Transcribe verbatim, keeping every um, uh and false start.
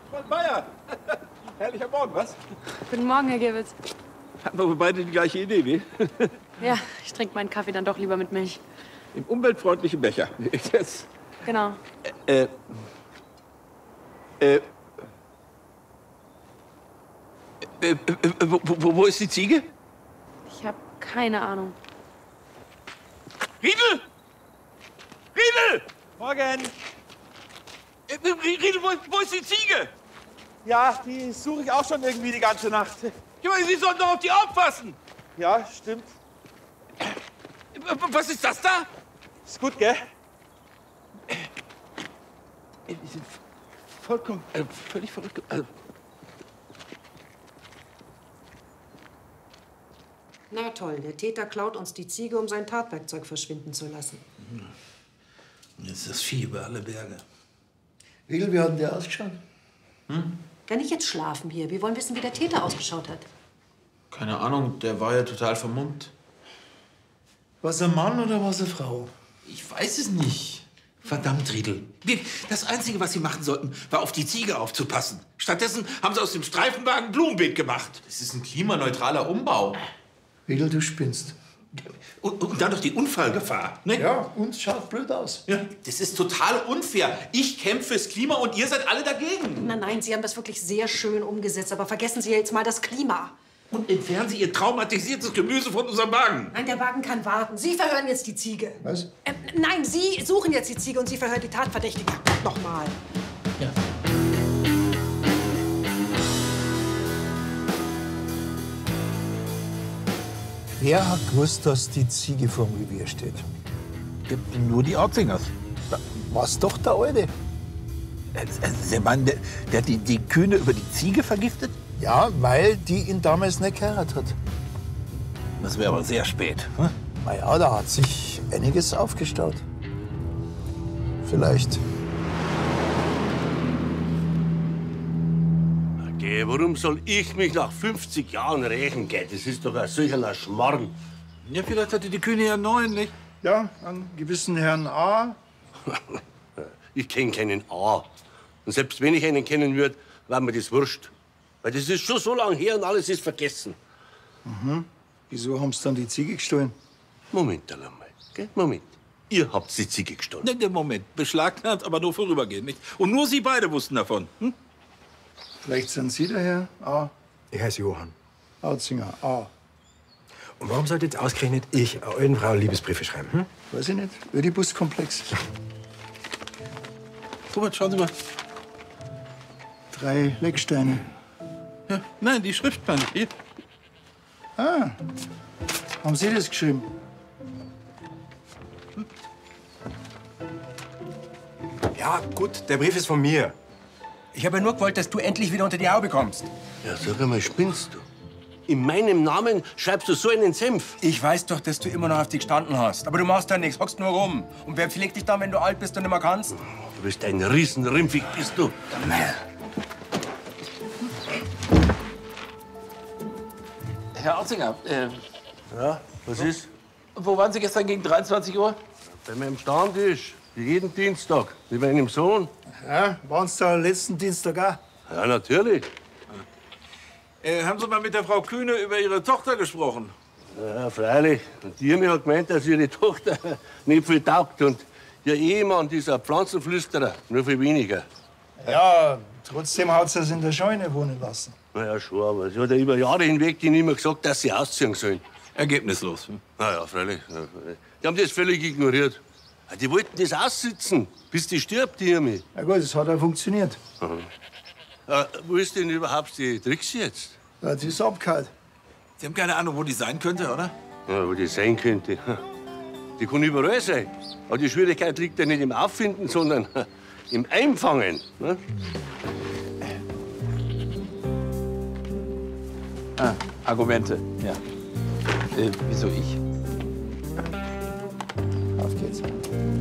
Frau Meier! Herrlicher Morgen, was? Guten Morgen, Herr Gewitz. Hatten wir beide die gleiche Idee, wie? Ja, ich trinke meinen Kaffee dann doch lieber mit Milch. Im umweltfreundlichen Becher. Jetzt. Genau. Äh, äh, äh, äh, wo, wo, wo ist die Ziege? Ich habe keine Ahnung. Riedel! Riedel! Morgen. Äh, Riedel, wo, wo ist die Ziege? Ja, die suche ich auch schon irgendwie die ganze Nacht. Ich meine, Sie sollten doch auf die aufpassen. Ja, stimmt. Was ist das da? Ist gut, gell? Die sind vollkommen, äh, völlig verrückt. Also, Na toll, der Täter klaut uns die Ziege, um sein Tatwerkzeug verschwinden zu lassen. Jetzt ist das Vieh über alle Berge. Riedel, wie hat denn der ausgeschaut? Hm? Kann ich jetzt schlafen hier? Wir wollen wissen, wie der Täter ausgeschaut hat. Keine Ahnung, der war ja total vermummt. Was ein Mann oder was eine Frau? Ich weiß es nicht. Verdammt, Riedel. Das Einzige, was Sie machen sollten, war auf die Ziege aufzupassen. Stattdessen haben Sie aus dem Streifenwagen ein Blumenbeet gemacht. Das ist ein klimaneutraler Umbau. Riedel, du spinnst. Und, und dann noch die Unfallgefahr. Ne? Ja, und schaut blöd aus. Ja, das ist total unfair. Ich kämpfe fürs Klima und ihr seid alle dagegen. Nein, nein, Sie haben das wirklich sehr schön umgesetzt. Aber vergessen Sie jetzt mal das Klima. Und entfernen Sie Ihr traumatisiertes Gemüse von unserem Wagen. Nein, der Wagen kann warten. Sie verhören jetzt die Ziege. Was? Äh, nein, Sie suchen jetzt die Ziege und Sie verhören die Tatverdächtige. Nochmal. Ja. Wer hat gewusst, dass die Ziege vor dem Revier steht? Nur die Orzingers. Was doch der Alte? Sie meinen, der, der hat die, die Kühne über die Ziege vergiftet? Ja, weil die ihn damals nicht geheiratet hat. Das wäre aber sehr spät. Hm? Na ja, da hat sich einiges aufgestaut. Vielleicht. Okay, warum soll ich mich nach fünfzig Jahren rächen, gell? Das ist doch ein solcher Schmarrn. Ja, vielleicht hatte die Kühne ja neun, nicht? Ja, einen gewissen Herrn A. Ich kenne keinen A. Und selbst wenn ich einen kennen würde, wäre mir das wurscht. Weil das ist schon so lange her und alles ist vergessen. Mhm. Wieso haben sie dann die Ziege gestohlen? Moment einmal, gell? Moment. Ihr habt die Ziege gestohlen. Nein, der Moment. Beschlagnahmt, aber nur vorübergehend, nicht? Und nur Sie beide wussten davon. Hm? Vielleicht sind Sie der Herr A. Ich heiße Johann. Auzinger A. Und warum sollte jetzt ausgerechnet ich einer alten Frau Liebesbriefe schreiben? Hm? Weiß ich nicht. Ödipus-Komplex. Robert, schauen Sie mal. Drei Lecksteine. Ja, nein, die Schrift meine ich. Hier. Ah. Haben Sie das geschrieben? Ja, gut, der Brief ist von mir. Ich habe ja nur gewollt, dass du endlich wieder unter die Haube kommst. Ja, sag einmal, spinnst du? In meinem Namen schreibst du so einen Senf. Ich weiß doch, dass du immer noch auf dich gestanden hast. Aber du machst da nichts, hockst nur rum. Und wer pflegt dich dann, wenn du alt bist und nicht mehr kannst? Du bist ein Riesenrimpfig, bist du. Herr Orzinger, äh, Ja, was ist? wo waren Sie gestern gegen dreiundzwanzig Uhr? Bei meinem Stammtisch. Wie jeden Dienstag. Mit meinem Sohn. Ja, waren Sie da letzten Dienstag auch? Ja, natürlich. Äh, haben Sie mal mit der Frau Kühne über Ihre Tochter gesprochen? Ja, freilich. Und die Irmi hat gemeint, dass ihre Tochter nicht viel taugt. Und ihr Ehemann, dieser Pflanzenflüsterer, nur viel weniger. Ja, trotzdem hat sie es in der Scheune wohnen lassen. Na ja, schon, aber sie hat ja über Jahre hinweg ihnen immer gesagt, dass sie ausziehen sollen. Ergebnislos. Hm? Na ja, freilich. Die haben das völlig ignoriert. Die wollten das aussitzen, bis die stirbt, die Irmi. Ja gut, es hat auch funktioniert. Äh, wo ist denn überhaupt die Trixie jetzt? Ja, die ist abgehauen. Sie haben keine Ahnung, wo die sein könnte, oder? Ja, wo die sein könnte. Die kann überall sein. Aber die Schwierigkeit liegt ja nicht im Auffinden, sondern im Einfangen. Ne? Ah, Argumente, ja. Äh, wieso ich? Auf geht's.